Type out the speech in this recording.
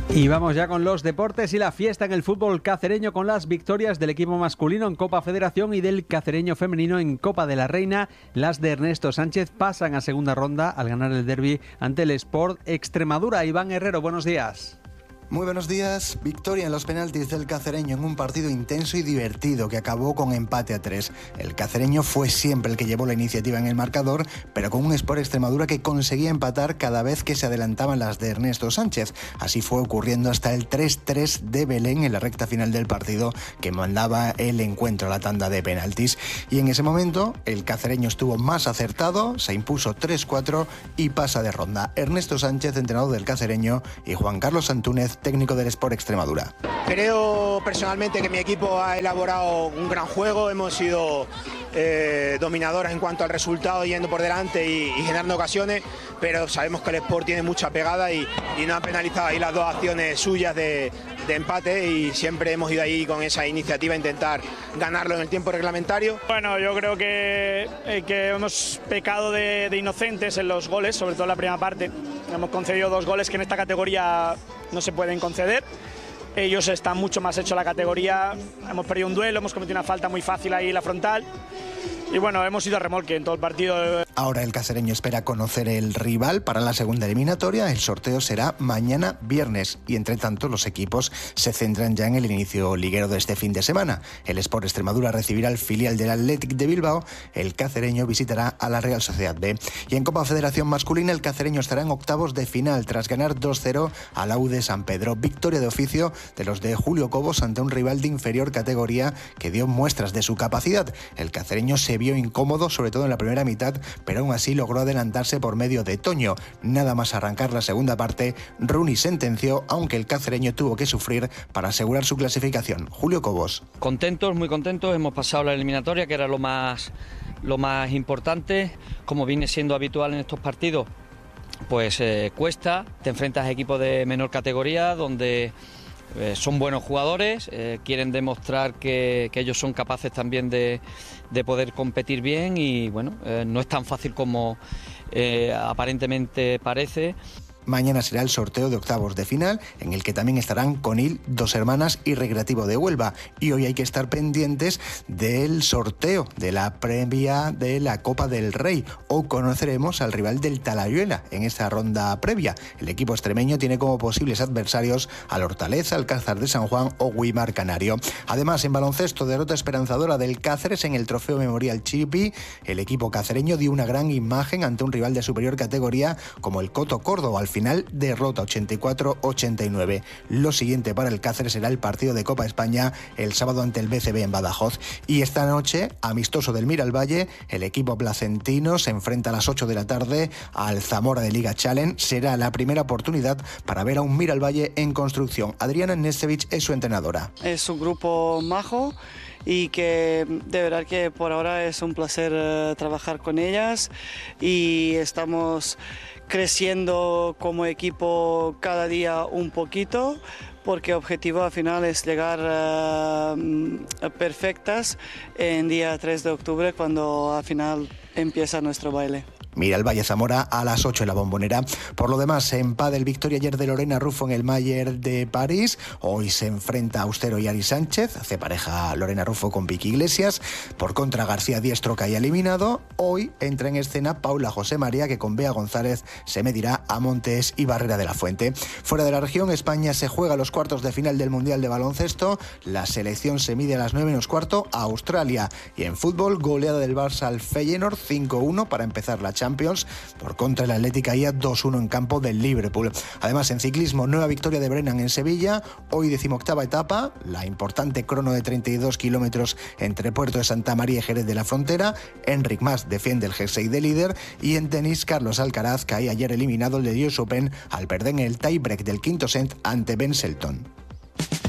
Y vamos ya con los deportes y la fiesta en el fútbol cacereño con las victorias del equipo masculino en Copa Federación y del cacereño femenino en Copa de la Reina. Las de Ernesto Sánchez pasan a segunda ronda al ganar el derbi ante el Sport Extremadura. Iván Herrero, buenos días. Muy buenos días. Victoria en los penaltis del cacereño en un partido intenso y divertido que acabó con empate a 3. El cacereño fue siempre el que llevó la iniciativa en el marcador, pero con un Sport Extremadura que conseguía empatar cada vez que se adelantaban las de Ernesto Sánchez. Así fue ocurriendo hasta el 3-3 de Belén en la recta final del partido que mandaba el encuentro a la tanda de penaltis. Y en ese momento el cacereño estuvo más acertado, se impuso 3-4 y pasa de ronda. Ernesto Sánchez, entrenador del cacereño, y Juan Carlos Antúnez, técnico del Sport Extremadura. Creo personalmente que mi equipo ha elaborado un gran juego, hemos sido dominadores en cuanto al resultado, yendo por delante y generando ocasiones, pero sabemos que el Sport tiene mucha pegada y no ha penalizado ahí las dos acciones suyas de empate, y siempre hemos ido ahí con esa iniciativa a intentar ganarlo en el tiempo reglamentario. Bueno, yo creo que hemos pecado de inocentes en los goles, sobre todo en la primera parte. Hemos concedido 2 goles que en esta categoría no se pueden conceder. Ellos están mucho más hechos la categoría, hemos perdido un duelo, hemos cometido una falta muy fácil ahí en la frontal. Y bueno, hemos ido a remolque en todo el partido. Ahora el cacereño espera conocer el rival para la segunda eliminatoria. El sorteo será mañana viernes y entre tanto los equipos se centran ya en el inicio liguero de este fin de semana. El Sport Extremadura recibirá al filial del Athletic de Bilbao. El cacereño visitará a la Real Sociedad B. Y en Copa Federación masculina el cacereño estará en octavos de final tras ganar 2-0 al AU de San Pedro. Victoria de oficio de los de Julio Cobos ante un rival de inferior categoría que dio muestras de su capacidad. El cacereño se vio incómodo, sobre todo en la primera mitad, pero aún así logró adelantarse por medio de Toño. Nada más arrancar la segunda parte, Rooney sentenció, aunque el cacereño tuvo que sufrir para asegurar su clasificación. Julio Cobos. Contentos, muy contentos, hemos pasado la eliminatoria, que era lo más importante, como viene siendo habitual en estos partidos. Pues cuesta, te enfrentas a equipos de menor categoría, donde son buenos jugadores, quieren demostrar que ellos son capaces también de poder competir bien y bueno, no es tan fácil como aparentemente parece. Mañana será el sorteo de octavos de final, en el que también estarán Conil, Dos Hermanas y Recreativo de Huelva. Y hoy hay que estar pendientes del sorteo de la previa de la Copa del Rey. Hoy conoceremos al rival del Talayuela en esta ronda previa. El equipo extremeño tiene como posibles adversarios al Hortaleza, Alcázar de San Juan o Guimar Canario. Además, en baloncesto, derrota esperanzadora del Cáceres en el Trofeo Memorial Chipi. El equipo cacereño dio una gran imagen ante un rival de superior categoría como el Coto Córdoba. Al final, derrota 84-89. Lo siguiente para el Cáceres será el partido de Copa España el sábado ante el BCB en Badajoz. Y esta noche, amistoso del Miralvalle, el equipo placentino se enfrenta a las 8 de la tarde al Zamora de Liga Challenge. Será la primera oportunidad para ver a un Miralvalle en construcción. Adriana Nesevich es su entrenadora. Es un grupo majo y que de verdad que por ahora es un placer trabajar con ellas, y estamos creciendo como equipo cada día un poquito, porque el objetivo al final es llegar perfectas en día 3 de octubre, cuando al final empieza nuestro baile. Miralvalle Zamora a las 8 en la Bombonera. Por lo demás, en pádel, victoria ayer de Lorena Ruffo en el Mayer de París. Hoy se enfrenta Austero y Ari Sánchez. Hace pareja Lorena Ruffo con Vicky Iglesias. Por contra, García Diestro cae eliminado. Hoy entra en escena Paula José María, que con Bea González se medirá a Montes y Barrera de la Fuente. Fuera de la región, España se juega los cuartos de final del Mundial de Baloncesto. La selección se mide a las 9:15 a Australia. Y en fútbol, goleada del Barça al Feyenoord 5-1 para empezar la Champions. Por contra, el Atlético caía 2-1 en campo del Liverpool. Además, en ciclismo, nueva victoria de Brennan en Sevilla. Hoy 18ª etapa, la importante crono de 32 kilómetros entre Puerto de Santa María y Jerez de la Frontera. Enric Mas defiende el jersey de líder. Y en tenis, Carlos Alcaraz cae ayer eliminado el de US Open al perder en el tiebreak del quinto set ante Ben Shelton.